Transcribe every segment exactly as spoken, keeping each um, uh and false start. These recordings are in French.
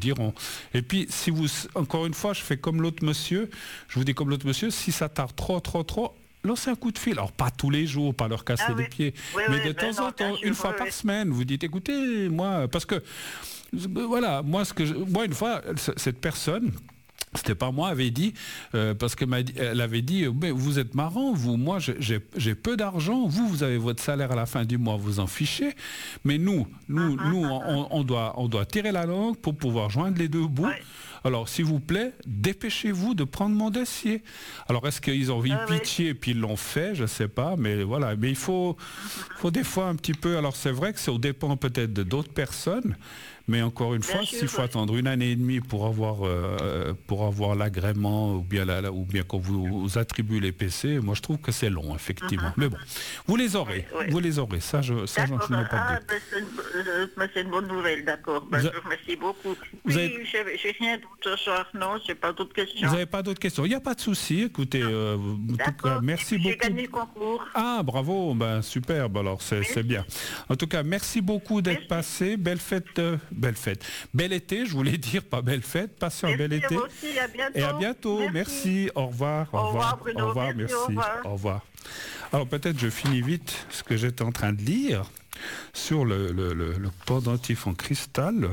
diront. Et puis, si vous, encore une fois, je fais comme l'autre monsieur, je vous dis comme l'autre monsieur, si ça tarde trop, trop, trop, lancez un coup de fil. Alors, pas tous les jours, pas leur casser Ah, les oui. pieds, Oui, mais oui, de ben temps non, en temps, bien sûr, une fois oui, par oui. semaine, vous dites, écoutez, moi, parce que, voilà, moi, ce que je- moi, une fois, c- cette personne, c'était pas moi, avait dit, euh, parce qu'elle m'a dit- elle avait dit, mais vous êtes marrant, vous, moi j'ai- j'ai j'ai peu d'argent, vous, vous avez votre salaire à la fin du mois, vous en fichez, mais nous, nous, nous, on, on doit, on doit tirer la langue pour pouvoir joindre les deux bouts. Ouais. Alors, s'il vous plaît, dépêchez-vous de prendre mon dossier. Alors, est-ce qu'ils ont eu Ah oui. pitié et puis ils l'ont fait? Je ne sais pas, mais voilà. Mais il faut, faut des fois un petit peu. Alors, c'est vrai que ça dépend peut-être de d'autres personnes, mais encore une Bien fois, sûr, s'il faut oui. attendre une année et demie pour avoir, euh, pour avoir l'agrément ou bien, la, la- ou bien qu'on vous, vous attribue les P C, moi je trouve que c'est long, effectivement. Mais bon, vous les aurez, Oui, oui. vous les aurez. Ça, je, ça, j'en D'accord, je n'ai pas de ah, doute. ben, c'est une, euh, ben, c'est une bonne nouvelle, d'accord. Ben, Vous je a- vous remercie beaucoup. vous Oui, avez- j'ai j'ai rien d'autre ce soir, non, j'ai pas d'autres questions. Vous n'avez pas d'autres questions? Il n'y a pas de souci. Écoutez, euh, en tout cas, D'accord, merci et puis, beaucoup. j'ai gagné le concours. Ah, bravo, ben superbe, alors c'est Merci. c'est bien. En tout cas, merci beaucoup d'être Merci. passé. Belle fête, euh, belle fête. Bel été, je voulais dire, pas belle fête. Passez un bel Merci à été. vous aussi, à bientôt. Et à bientôt, merci. Merci. Au revoir, au Au revoir, revoir, Bruno. au revoir, Merci, merci, au revoir. au revoir. Alors peut-être je finis vite ce que j'étais en train de lire sur le, le- le- le pendentif en cristal.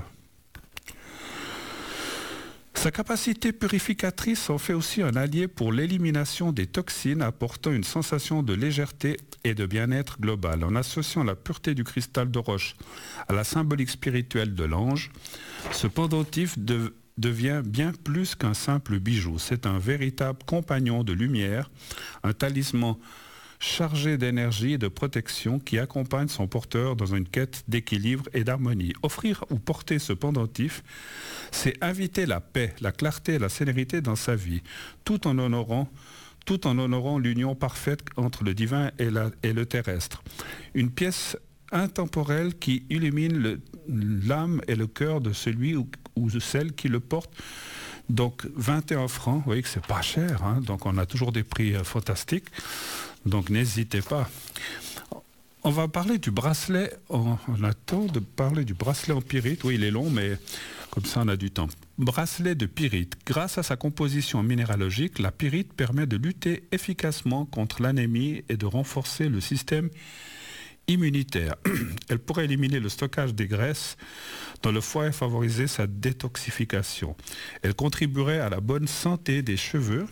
Sa capacité purificatrice en fait aussi un allié pour l'élimination des toxines, apportant une sensation de légèreté et de bien-être global. En associant la pureté du cristal de roche à la symbolique spirituelle de l'ange, ce pendentif de- devient bien plus qu'un simple bijou. C'est un véritable compagnon de lumière, un talisman chargé d'énergie et de protection qui accompagne son porteur dans une quête d'équilibre et d'harmonie. Offrir ou porter ce pendentif, c'est inviter la paix, la clarté et la sérénité dans sa vie, tout en honorant tout en honorant l'union parfaite entre le divin et, la- et le terrestre. Une pièce intemporelle qui illumine le- l'âme et le cœur de celui ou, ou de celle qui le porte. Donc vingt et un francs, vous voyez que c'est pas cher, hein, donc on a toujours des prix euh, fantastiques. Donc n'hésitez pas. On va parler du bracelet, on, on attend de parler du bracelet en pyrite. Oui, il est long, mais comme ça on a du temps. Bracelet de pyrite. Grâce à sa composition minéralogique, la pyrite permet de lutter efficacement contre l'anémie et de renforcer le système immunitaire. Elle pourrait éliminer le stockage des graisses dans le foie et favoriser sa détoxification. Elle contribuerait à la bonne santé des cheveux.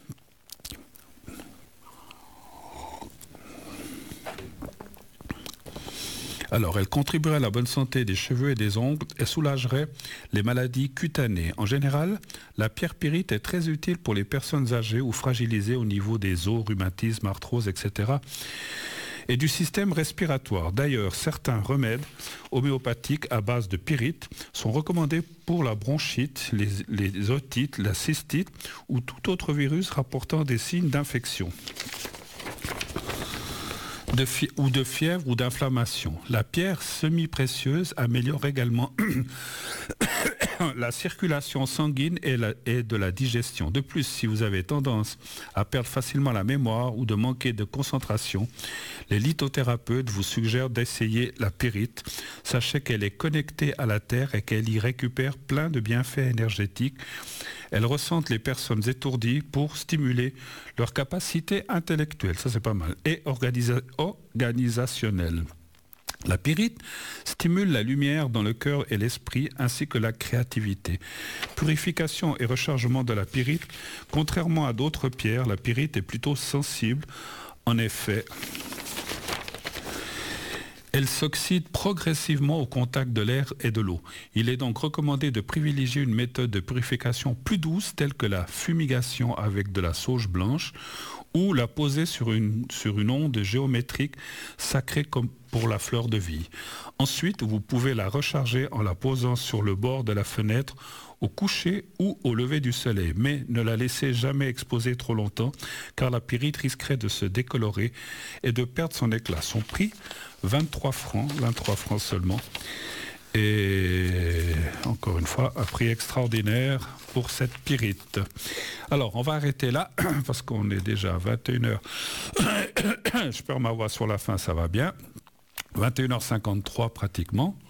Alors, elle contribuerait à la bonne santé des cheveux et des ongles et soulagerait les maladies cutanées. En général, la pierre pyrite est très utile pour les personnes âgées ou fragilisées au niveau des os, rhumatisme, arthrose, et cetera et du système respiratoire. D'ailleurs, certains remèdes homéopathiques à base de pyrite sont recommandés pour la bronchite, les, les otites, la cystite ou tout autre virus rapportant des signes d'infection. De fi- ou de fièvre ou d'inflammation. La pierre semi-précieuse améliore également la circulation sanguine et, la- et de la digestion. De plus, si vous avez tendance à perdre facilement la mémoire ou de manquer de concentration, les lithothérapeutes vous suggèrent d'essayer la pyrite. Sachez qu'elle est connectée à la terre et qu'elle y récupère plein de bienfaits énergétiques. Elle ressente les personnes étourdies pour stimuler leur capacité intellectuelle, ça c'est pas mal, et organisa- organisationnelle. La pyrite stimule la lumière dans le cœur et l'esprit ainsi que la créativité. Purification et rechargement de la pyrite. Contrairement à d'autres pierres, la pyrite est plutôt sensible. En effet, elle s'oxyde progressivement au contact de l'air et de l'eau. Il est donc recommandé de privilégier une méthode de purification plus douce telle que la fumigation avec de la sauge blanche ou la poser sur une, sur une onde géométrique sacrée comme pour la fleur de vie. Ensuite, vous pouvez la recharger en la posant sur le bord de la fenêtre au coucher ou au lever du soleil. Mais ne la laissez jamais exposer trop longtemps car la pyrite risquerait de se décolorer et de perdre son éclat. Son prix, vingt-trois francs, vingt-trois francs seulement. Et encore une fois, un prix extraordinaire pour cette pyrite. Alors, on va arrêter là, parce qu'on est déjà à vingt et une heures. Je perds ma voix sur la fin, ça va bien. vingt et une heures cinquante-trois pratiquement.